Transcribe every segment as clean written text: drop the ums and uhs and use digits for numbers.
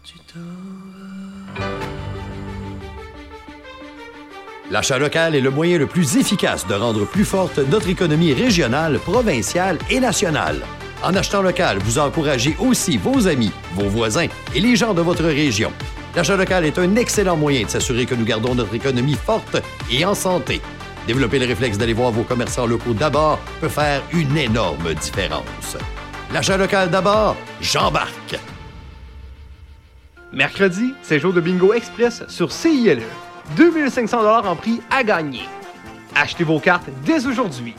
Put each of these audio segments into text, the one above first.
L'achat local est le moyen le plus efficace de rendre plus forte notre économie régionale, provinciale et nationale. En achetant local, vous encouragez aussi vos amis, vos voisins et les gens de votre région. L'achat local est un excellent moyen de s'assurer que nous gardons notre économie forte et en santé. Développer le réflexe d'aller voir vos commerçants locaux d'abord peut faire une énorme différence. L'achat local d'abord, j'embarque! Mercredi, c'est jour de bingo express sur CILE. 2500 $ en prix à gagner. Achetez vos cartes dès aujourd'hui.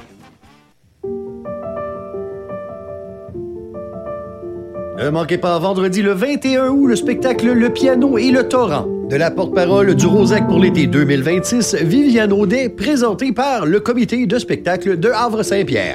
Ne manquez pas vendredi le 21 août le spectacle Le Piano et le Torrent. De la porte-parole du Rosec pour l'été 2026, Viviane Audet, présentée par le comité de spectacle de Havre-Saint-Pierre.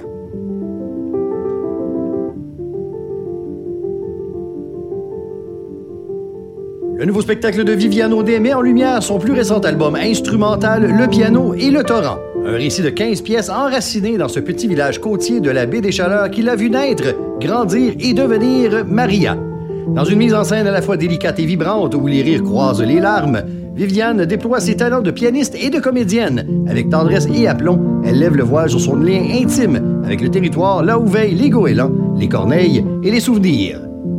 Le nouveau spectacle de Viviane Audet met en lumière son plus récent album instrumental Le Piano et le Torrent. Un récit de 15 pièces enracinées dans ce petit village côtier de la baie des Chaleurs qui l'a vu naître, grandir et devenir Maria. Dans une mise en scène à la fois délicate et vibrante où les rires croisent les larmes, Viviane déploie ses talents de pianiste et de comédienne. Avec tendresse et aplomb, elle lève le voile sur son lien intime avec le territoire là où veillent les goélands, les corneilles et les souvenirs.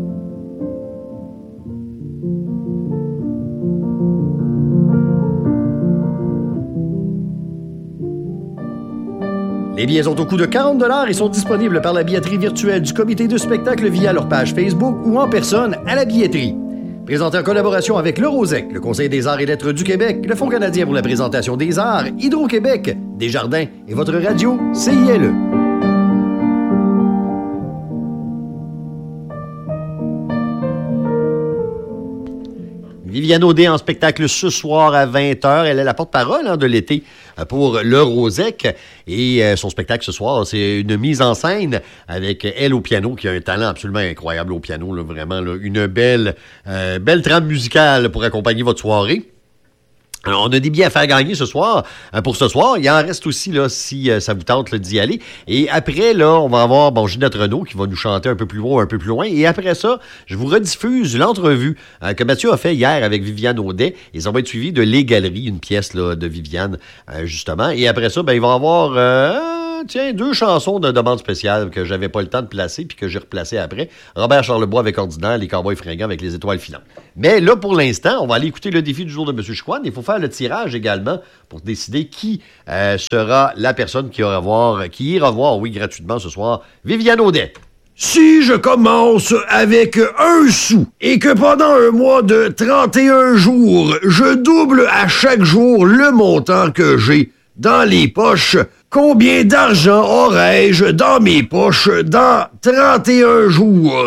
Les billets sont au coût de 40 $ et sont disponibles par la billetterie virtuelle du comité de spectacle via leur page Facebook ou en personne à la billetterie. Présenté en collaboration avec le Rosec, le Conseil des arts et lettres du Québec, le Fonds canadien pour la présentation des arts, Hydro-Québec, Desjardins et votre radio CILE. Viviane Audet en spectacle ce soir à 20h. Elle est la porte-parole de l'été pour le Rosec. Et son spectacle ce soir, c'est une mise en scène avec elle au piano, qui a un talent absolument incroyable au piano. Là, vraiment, là, une belle trame musicale pour accompagner votre soirée. Alors, on a des billets à faire gagner ce soir. Pour ce soir, il en reste aussi, là, si ça vous tente là, d'y aller. Et après, là, on va avoir Ginette Renaud qui va nous chanter un peu plus haut, un peu plus loin. Et après ça, je vous rediffuse l'entrevue que Mathieu a fait hier avec Viviane Audet. Et ça va être suivi de Les Galeries, une pièce là, de Viviane, justement. Et après ça, il va y avoir... deux chansons de demande spéciale que j'avais pas le temps de placer puis que j'ai replacées après. Robert Charlebois avec Ordinaire, les Cowboys fringants avec les étoiles filantes. Mais là, pour l'instant, on va aller écouter le défi du jour de M. Chicoine. Il faut faire le tirage également pour décider qui sera la personne qui ira voir, oui, gratuitement ce soir, Viviane Audet. Si je commence avec 1 sou et que pendant un mois de 31 jours, je double à chaque jour le montant que j'ai dans les poches, combien d'argent aurais-je dans mes poches dans 31 jours?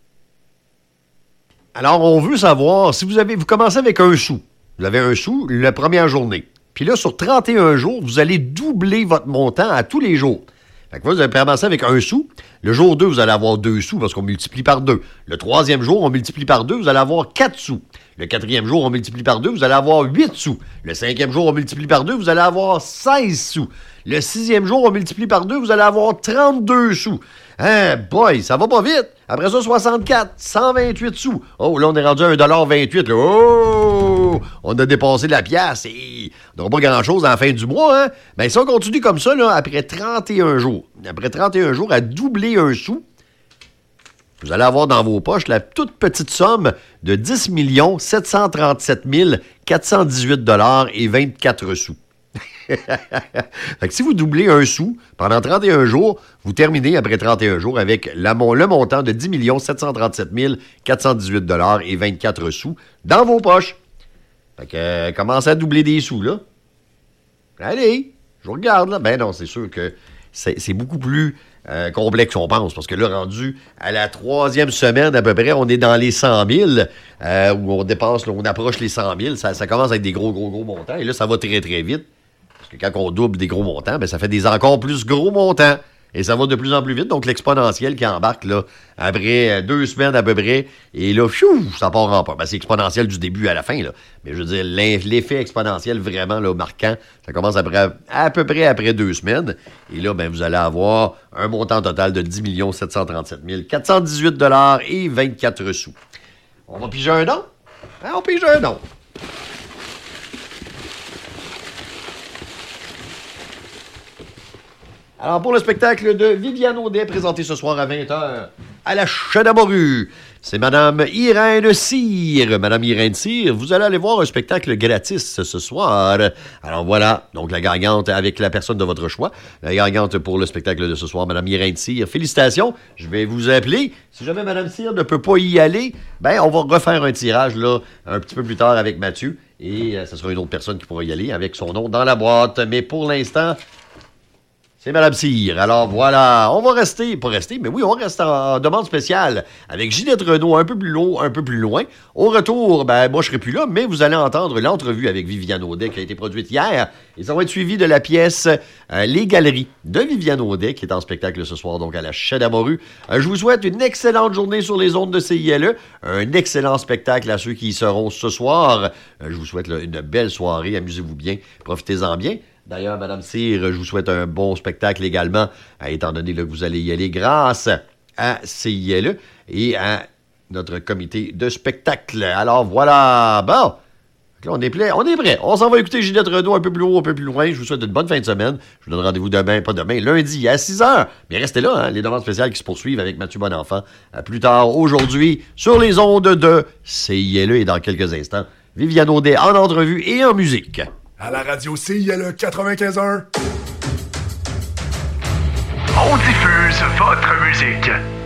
Alors, on veut savoir, si vous commencez avec 1 sou. Vous avez 1 sou la première journée. Puis là, sur 31 jours, vous allez doubler votre montant à tous les jours. Fait que vous allez commencer avec 1 sou. Le jour 2, vous allez avoir 2 sous parce qu'on multiplie par 2. Le 3e jour, on multiplie par 2, vous allez avoir 4 sous. Le 4e jour, on multiplie par 2, vous allez avoir 8 sous. Le 5e jour, on multiplie par 2, vous allez avoir 16 sous. Le 6e jour, on multiplie par 2, vous allez avoir 32 sous. Hein, boy, ça va pas vite. Après ça, 64, 128 sous. Oh, là, on est rendu à 1,28 $. Là. Oh, on a dépassé la pièce et on n'aura pas grand-chose à la fin du mois. Hein? Ben, si on continue comme ça, là, après 31 jours, à doubler 1 sou, vous allez avoir dans vos poches la toute petite somme de 10 737 418 $ et 24 sous. Fait que si vous doublez 1 sou pendant 31 jours, vous terminez après 31 jours avec le montant de 10 737 418 $ et 24 sous dans vos poches. Fait que commencez à doubler des sous, là. Allez, je vous regarde, là. Ben non, c'est sûr que c'est beaucoup plus complexe qu'on pense, parce que là, rendu à la 3e semaine à peu près, on est dans les 100 000, où on dépasse, là, on approche les 100 000, ça commence avec des gros montants, et là, ça va très, très vite, parce que quand on double des gros montants, ben, ça fait des encore plus gros montants, et ça va de plus en plus vite, donc l'exponentiel qui embarque, là, après 2 semaines à peu près, et là, ça part en pas. Ben, c'est exponentiel du début à la fin, là, mais je veux dire, l'effet exponentiel vraiment, là, marquant, ça commence à peu près après 2 semaines, et là, ben, vous allez avoir un montant total de 10 737 418 $ et 24 sous. On va piger un nom? Hein, on pige un nom. Alors, pour le spectacle de Viviane Audet, présenté ce soir à 20h à la Chadamoru, c'est Madame Irène Cyr. Madame Irène Cyr, vous allez aller voir un spectacle gratis ce soir. Alors voilà, donc la gagnante avec la personne de votre choix. La gagnante pour le spectacle de ce soir, Madame Irène Cyr. Félicitations, je vais vous appeler. Si jamais Madame Cyr ne peut pas y aller, ben on va refaire un tirage là un petit peu plus tard avec Mathieu. Et ce sera une autre personne qui pourra y aller avec son nom dans la boîte. Mais pour l'instant... c'est Mme Cyr. Alors voilà, on va rester, pas rester, mais oui, on reste en demande spéciale avec Ginette Renault un peu plus loin. Au retour, ben moi je serai plus là, mais vous allez entendre l'entrevue avec Viviane Audet qui a été produite hier. Et ça va être suivi de la pièce Les Galeries de Viviane Audet qui est en spectacle ce soir, donc à la Chadamoru. Je vous souhaite une excellente journée sur les ondes de CILE, un excellent spectacle à ceux qui y seront ce soir. Je vous souhaite là, une belle soirée, amusez-vous bien, profitez-en bien. D'ailleurs, Mme Cyr, je vous souhaite un bon spectacle également, étant donné là, que vous allez y aller grâce à CILE et à notre comité de spectacle. Alors voilà, bon, là, on est prêt. On s'en va écouter Ginette Renault un peu plus haut, un peu plus loin. Je vous souhaite une bonne fin de semaine. Je vous donne rendez-vous demain, pas demain, lundi à 6h. Mais restez là, hein, les demandes spéciales qui se poursuivent avec Mathieu Bonenfant. À plus tard aujourd'hui sur les ondes de CILE et dans quelques instants, Viviane Audet en entrevue et en musique. À la radio CILE 95.1. On diffuse votre musique.